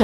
水。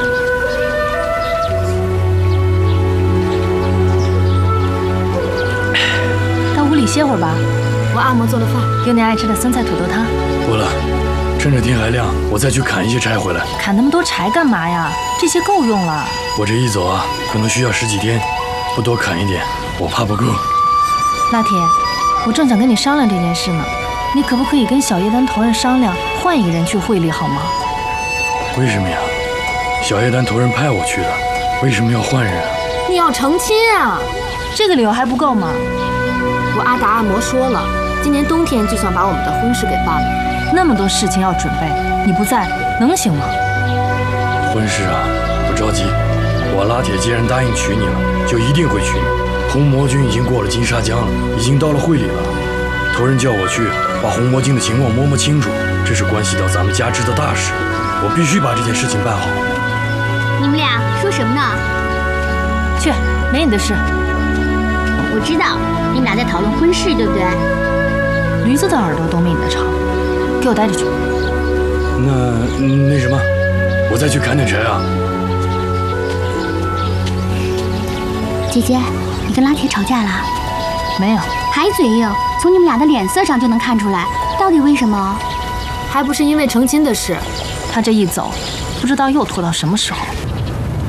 到屋里歇会儿吧，我阿嬷做了饭，有你爱吃的酸菜土豆汤。 不了，趁着天还亮，我再去砍一些柴回来。 砍那么多柴干嘛呀？这些够用了。 我这一走啊，可能需要10几天，不多砍一点，我怕不够。 拉铁，我正想跟你商量这件事呢，你可不可以跟小叶丹头人商量，换一个人去会里好吗？ 为什么呀？小叶丹头人派我去的，为什么要换人啊？ 你要成亲啊，这个理由还不够吗？ 我阿达阿嬷说了，今年冬天就想把我们的婚事给办了。 那么多事情要准备，你不在能行吗？ 婚事啊，不着急。我拉铁既然答应娶你了，就一定会娶你。红魔君已经过了金沙江了，已经到了会里了。头人叫我去把红魔镜的情况摸清楚，这是关系到咱们家支的大事，我必须把这件事情办好。 你们俩说什么呢？ 去，没你的事。 我知道你们俩在讨论婚事，对不对？ 驴子的耳朵都没你的长，给我待着去。 那什么，我再去砍点柴啊。 姐姐，你跟拉铁吵架了？ 没有， 还嘴硬，从你们俩的脸色上就能看出来，到底为什么？ 还不是因为成亲的事。 他这一走，不知道又拖到什么时候。